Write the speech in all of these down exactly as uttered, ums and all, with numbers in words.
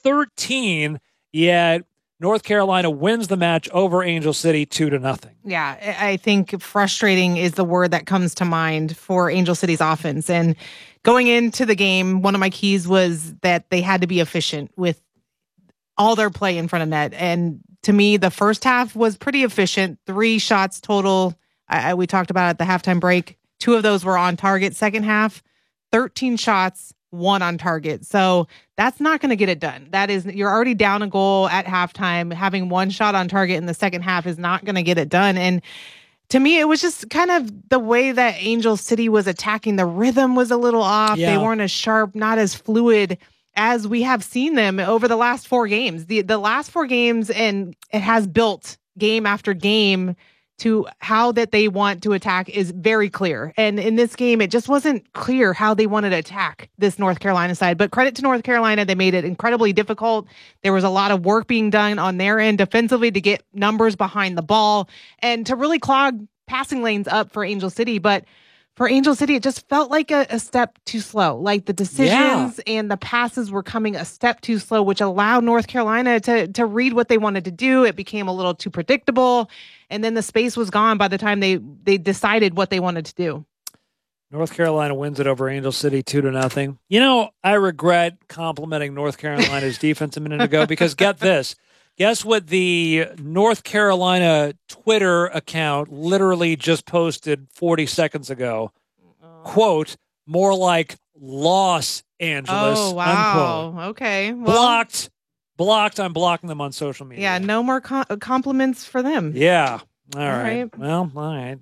thirteen, yet North Carolina wins the match over Angel City two to nothing. Yeah, I think frustrating is the word that comes to mind for Angel City's offense. And going into the game, one of my keys was that they had to be efficient with all their play in front of net. And to me, the first half was pretty efficient. Three shots total. I, we talked about it at the halftime break. Two of those were on target. Second half, thirteen shots, one on target. So that's not going to get it done. That is, you're already down a goal at halftime. Having one shot on target in the second half is not going to get it done. And to me, it was just kind of the way that Angel City was attacking. The rhythm was a little off. Yeah. They weren't as sharp, not as fluid as we have seen them over the last four games. The the last four games, and it has built game after game to how that they want to attack is very clear. And in this game, it just wasn't clear how they wanted to attack this North Carolina side. But credit to North Carolina, they made it incredibly difficult. There was a lot of work being done on their end defensively to get numbers behind the ball and to really clog passing lanes up for Angel City. But for Angel City, it just felt like a, a step too slow. Like the decisions yeah. and the passes were coming a step too slow, which allowed North Carolina to, to read what they wanted to do. It became a little too predictable. And then the space was gone by the time they, they decided what they wanted to do. North Carolina wins it over Angel City two to nothing. You know, I regret complimenting North Carolina's defense a minute ago because get this. Guess what the North Carolina Twitter account literally just posted forty seconds ago? Oh. Quote, more like Los Angeles. Oh, wow. Unquote. Okay. Well, blocked. Blocked. I'm blocking them on social media. Yeah, no more com- compliments for them. Yeah. All, all right. right. Well, all right.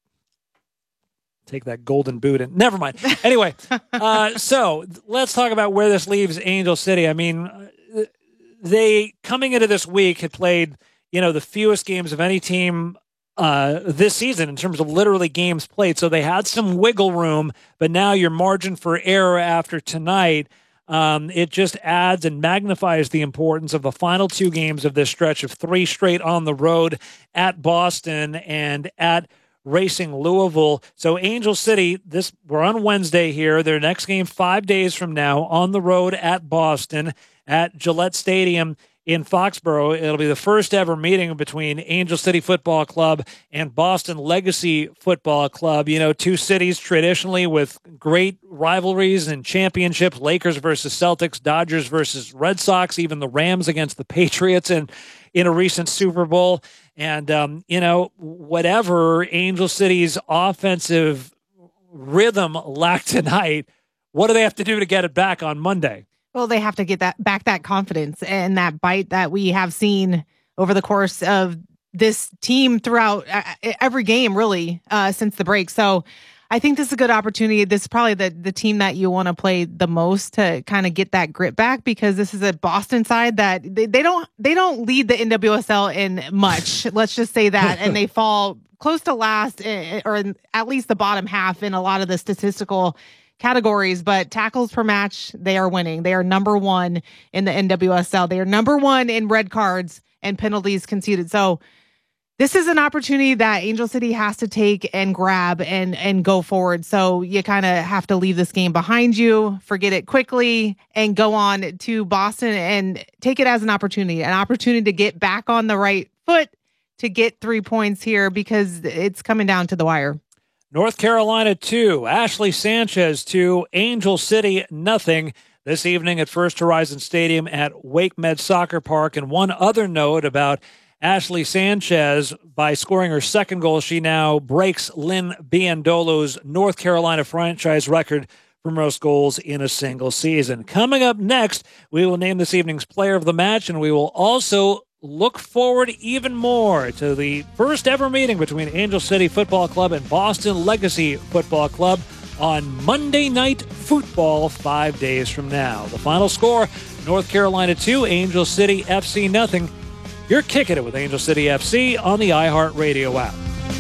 Take that golden boot and never mind. Anyway, uh, so let's talk about where this leaves Angel City. I mean, they, coming into this week, had played, you know, the fewest games of any team uh, this season in terms of literally games played. So they had some wiggle room, but now your margin for error after tonight, um, it just adds and magnifies the importance of the final two games of this stretch of three straight on the road at Boston and at Racing Louisville. So Angel City, this we're on Wednesday here. Their next game five days from now on the road at Boston at Gillette Stadium in Foxborough. It'll be the first ever meeting between Angel City Football Club and Boston Legacy Football Club. You know, two cities traditionally with great rivalries and championships, Lakers versus Celtics, Dodgers versus Red Sox, even the Rams against the Patriots in, in a recent Super Bowl. And, um, you know, whatever Angel City's offensive rhythm lacked tonight, what do they have to do to get it back on Monday? Well, they have to get that back, that confidence and that bite that we have seen over the course of this team throughout every game, really, uh, since the break. So I think this is a good opportunity. This is probably the, the team that you want to play the most to kind of get that grit back, because this is a Boston side that they, they don't they don't lead the N W S L in much. Let's just say that. And they fall close to last, or at least the bottom half in a lot of the statistical categories, but tackles per match, they are winning. They are number one in the N W S L. They are number one in red cards and penalties conceded. So this is an opportunity that Angel City has to take and grab and, and go forward. So you kind of have to leave this game behind you, forget it quickly, and go on to Boston and take it as an opportunity, an opportunity to get back on the right foot, to get three points here, because it's coming down to the wire. North Carolina two, Ashley Sanchez two, Angel City nothing this evening at First Horizon Stadium at Wake Med Soccer Park. And one other note about Ashley Sanchez, by scoring her second goal, she now breaks Lynn Biandolo's North Carolina franchise record for most goals in a single season. Coming up next, we will name this evening's player of the match, and we will also look forward even more to the first ever meeting between Angel City Football Club and Boston Legacy Football Club on Monday Night Football five days from now. The final score, North Carolina two, Angel City F C nothing. You're kicking it with Angel City F C on the iHeartRadio app.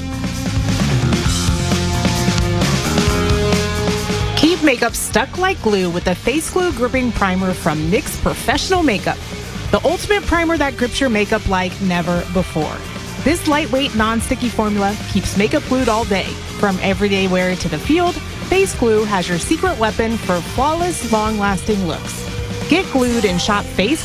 Keep makeup stuck like glue with the Face Glue Gripping Primer from N Y X Professional Makeup. The ultimate primer that grips your makeup like never before. This lightweight, non-sticky formula keeps makeup glued all day. From everyday wear to the field, Face Glue has your secret weapon for flawless, long-lasting looks. Get glued and shop Face